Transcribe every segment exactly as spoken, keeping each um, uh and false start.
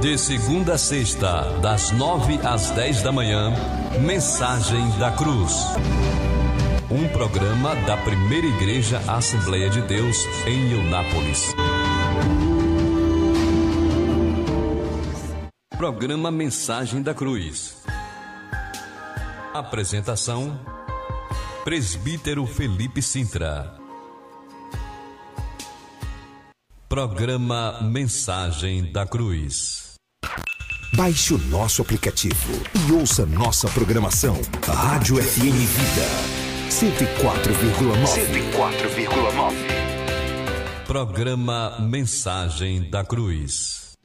De segunda a sexta, das nove às dez da manhã, Mensagem da Cruz. Um programa da Primeira Igreja Assembleia de Deus em Eunápolis. Programa Mensagem da Cruz. Apresentação: Presbítero Felipe Sintra. Programa Mensagem da Cruz. Baixe o nosso aplicativo e ouça nossa programação. Rádio F M Vida cento e quatro vírgula nove. cento e quatro vírgula nove. Programa Mensagem da Cruz.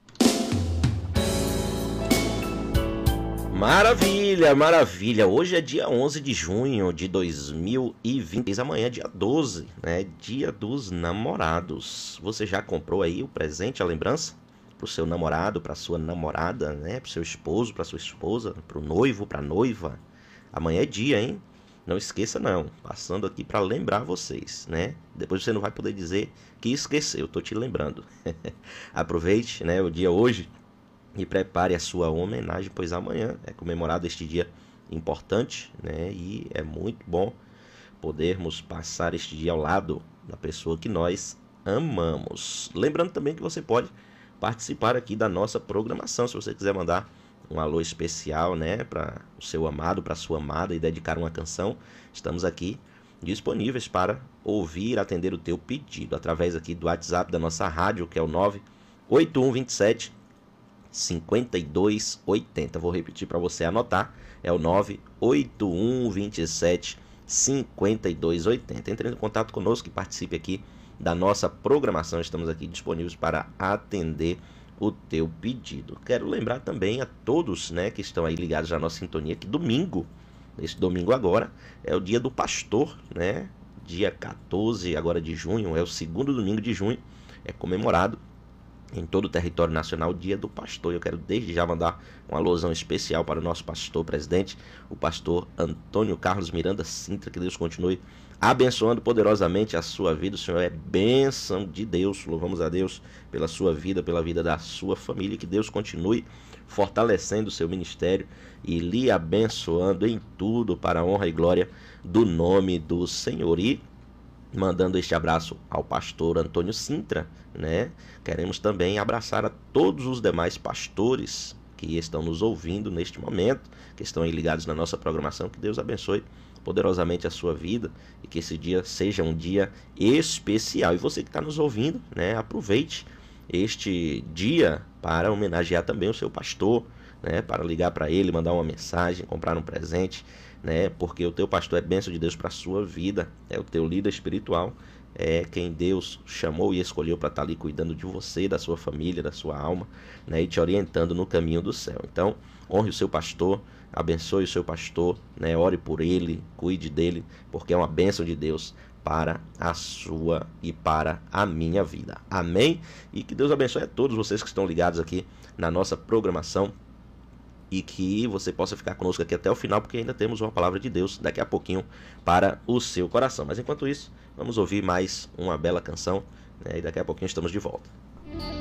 Maravilha, maravilha. Hoje é dia onze de junho de dois mil e vinte. Amanhã é dia doze, né? Dia dos namorados. Você já comprou aí o presente, a lembrança? Pro seu namorado, pra sua namorada, né? Pro seu esposo, pra sua esposa, pro noivo, pra noiva. Amanhã é dia, hein? Não esqueça não. Passando aqui pra lembrar vocês, né? Depois você não vai poder dizer que esqueceu. Tô te lembrando. Aproveite, né? O dia hoje. E prepare a sua homenagem, pois amanhã é comemorado este dia importante, né? E é muito bom podermos passar este dia ao lado da pessoa que nós amamos. Lembrando também que você pode participar aqui da nossa programação, se você quiser mandar um alô especial, né, para o seu amado, para a sua amada e dedicar uma canção. Estamos aqui disponíveis para ouvir, atender o teu pedido através aqui do WhatsApp da nossa rádio, que é o nove oito um dois sete cinquenta e dois oitenta. Vou repetir para você anotar, é o nove oito um dois sete cinquenta e dois oitenta. Entre em contato conosco e participe aqui da nossa programação. Estamos aqui disponíveis para atender o teu pedido. Quero lembrar também a todos, né, que estão aí ligados à nossa sintonia, que domingo, esse domingo agora, é o dia do pastor, né? Dia quatorze agora de junho, é o segundo domingo de junho, é comemorado em todo o território nacional o dia do pastor. Eu quero desde já mandar uma alusão especial para o nosso pastor presidente, o pastor Antônio Carlos Miranda Sintra. Que Deus continue abençoando poderosamente a sua vida. O Senhor é bênção de Deus. Louvamos a Deus pela sua vida, pela vida da sua família. Que Deus continue fortalecendo o seu ministério e lhe abençoando em tudo para a honra e glória do nome do Senhor. E mandando este abraço ao pastor Antônio Sintra, né? Queremos também abraçar a todos os demais pastores que estão nos ouvindo neste momento, que estão aí ligados na nossa programação. Que Deus abençoe poderosamente a sua vida e que esse dia seja um dia especial. E você que está nos ouvindo, né? Aproveite este dia para homenagear também o seu pastor, né? Para ligar para ele, mandar uma mensagem, comprar um presente, né? Porque o teu pastor é bênção de Deus para a sua vida, é o teu líder espiritual, é quem Deus chamou e escolheu para estar ali cuidando de você, da sua família, da sua alma, né? E te orientando no caminho do céu. Então, honre o seu pastor, abençoe o seu pastor, né? Ore por ele, cuide dele, porque é uma bênção de Deus para a sua e para a minha vida. Amém? E que Deus abençoe a todos vocês que estão ligados aqui na nossa programação, e que você possa ficar conosco aqui até o final, porque ainda temos uma palavra de Deus daqui a pouquinho para o seu coração. Mas enquanto isso, vamos ouvir mais uma bela canção, né? E daqui a pouquinho estamos de volta.